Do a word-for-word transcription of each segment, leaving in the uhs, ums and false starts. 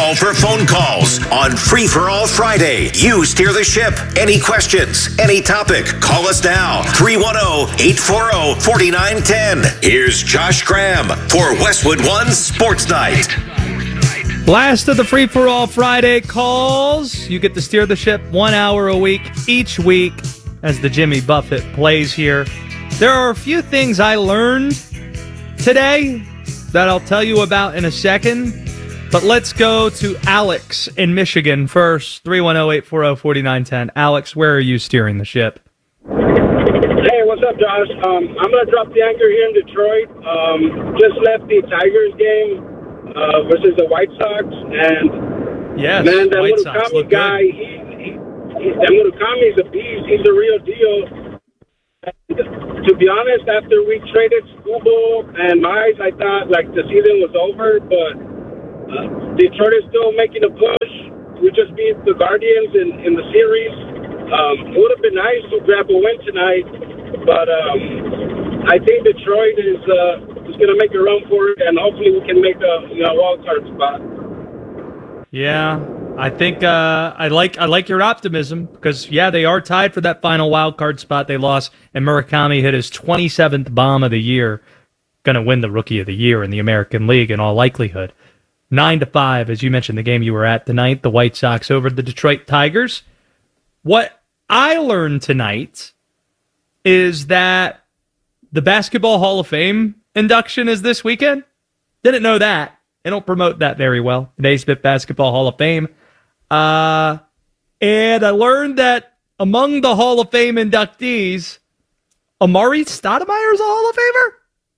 call for phone calls on Free for All Friday. You steer the ship. Any questions, any topic, call us now. three one zero, eight four zero, four nine one zero. Here's Josh Graham for Westwood One Sports Night. Last of the Free for All Friday calls. You get to steer the ship one hour a week each week as the Jimmy Buffett plays here. There are a few things I learned today that I'll tell you about in a second. But let's go to Alex in Michigan first. three one zero, eight four zero, four nine one zero. Alex, where are you steering the ship? Hey, what's up, Josh? Um, I'm going to drop the anchor here in Detroit. Um, just left the Tigers game uh, versus the White Sox. And, yes, man, that White Sox Murakami guy, he, he, he, that Murakami is a beast. He's a real deal. To be honest, after we traded Skubal and Mize, I thought like the season was over, but uh, Detroit is still making a push. We just beat the Guardians in, in the series. Um, it would have been nice to grab a win tonight, but um, I think Detroit is uh, is going to make a run for it, and hopefully we can make a you know wild card spot. Yeah. I think uh, I like I like your optimism because, yeah, they are tied for that final wild card spot. They lost, and Murakami hit his twenty-seventh bomb of the year. Going to win the Rookie of the Year in the American League in all likelihood. Nine to five, as you mentioned, the game you were at tonight, the White Sox over the Detroit Tigers. What I learned tonight is that the Basketball Hall of Fame induction is this weekend. Didn't know that. They don't promote that very well. The Naismith Basketball Hall of Fame. Uh, and I learned that among the Hall of Fame inductees, Amari Stoudemire is a Hall of Famer?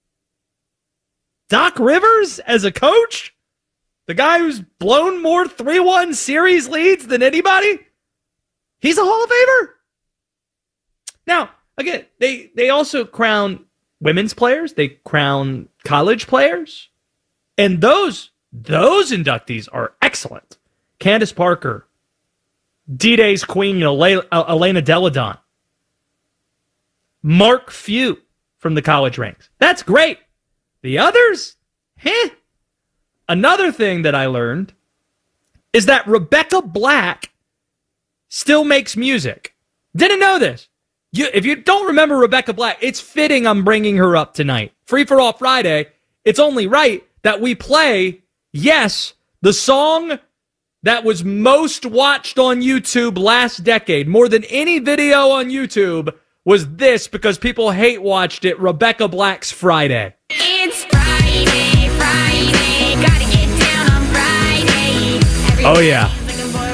Doc Rivers as a coach? The guy who's blown more three one series leads than anybody? He's a Hall of Famer? Now, again, they, they also crown women's players. They crown college players. And those, those inductees are excellent. Candace Parker, D-Day's queen, Elena Deladon, Mark Few from the college ranks. That's great. The others, heh. Another thing that I learned is that Rebecca Black still makes music. Didn't know this. You, if you don't remember Rebecca Black, it's fitting I'm bringing her up tonight. Free for All Friday. It's only right that we play, yes, the song that was most watched on YouTube last decade. More than any video on YouTube was this because people hate watched it, Rebecca Black's Friday. It's Friday, Friday, gotta get down on Friday. Everybody Oh, yeah.